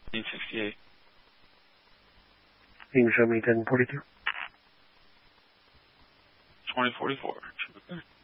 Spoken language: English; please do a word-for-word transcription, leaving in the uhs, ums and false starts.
eighteen sixty-eight. Can you show me ten forty-two? twenty forty-four. Okay.